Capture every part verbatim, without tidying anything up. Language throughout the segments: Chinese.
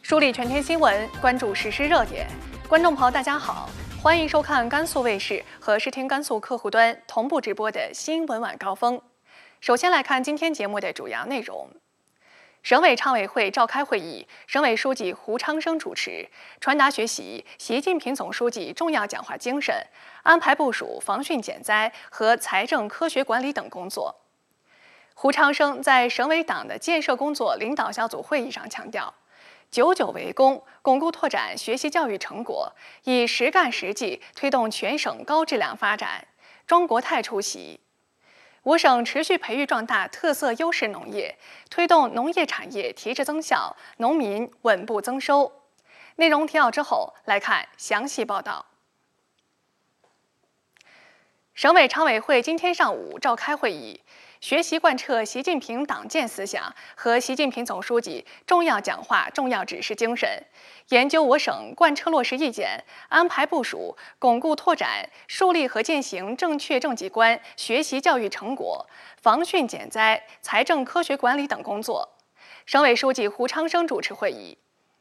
梳理全天新闻，关注实时热点。观众朋友，大家好，欢迎收看甘肃卫视和视听甘肃客户端同步直播的新闻晚高峰。首先来看今天节目的主要内容。省委常委会召开会议，省委书记胡昌生主持，传达学习习近平总书记重要讲话精神，安排部署防汛减灾和财政科学管理等工作。胡昌生在省委党的建设工作领导小组会议上强调，久久为功，巩固拓展学习教育成果，以实干实际推动全省高质量发展。庄国泰出席。我省持续培育壮大特色优势农业，推动农业产业提质增效，农民稳步增收。内容提要之后，来看详细报道。省委常委会今天上午召开会议，学习贯彻习近平党建思想和习近平总书记重要讲话重要指示精神，研究我省贯彻落实意见，安排部署巩固拓展树立和践行正确政绩观学习教育成果、防汛减灾、财政科学管理等工作。省委书记胡昌生主持会议。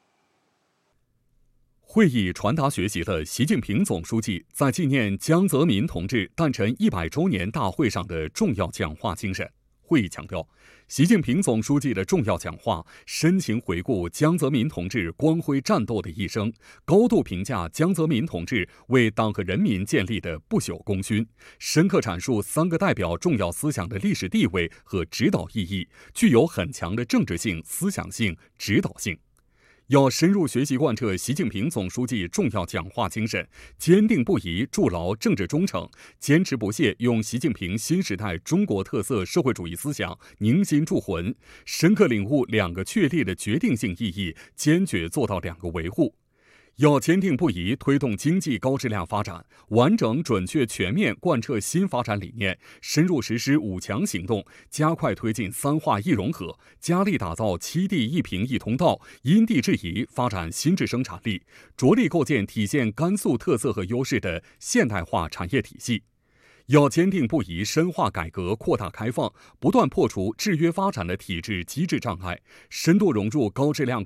会议传达学习了习近平总书记在纪念江泽民同志诞辰一百周年大会上的重要讲话精神。会议强调，习近平总书记的重要讲话深情回顾江泽民同志光辉战斗的一生，高度评价江泽民同志为党和人民建立的不朽功勋，深刻阐述三个代表重要思想的历史地位和指导意义，具有很强的政治性、思想性、指导性。要深入学习贯彻习近平总书记重要讲话精神，坚定不移筑牢政治忠诚，坚持不懈用习近平新时代中国特色社会主义思想凝心铸魂，深刻领悟两个确立的决定性意义，坚决做到两个维护。要坚定不移推动经济高质量发展，完整准确全面贯彻新发展理念，深入实施五强行动，加快推进三化一融合，加力打造七地一平一通道，因地制宜发展新质生产力，着力构建体现甘肃特色和优势的现代化产业体系。要坚定不移深化改革扩大开放，不断破除制约发展的体制机制障碍，深度融入高质量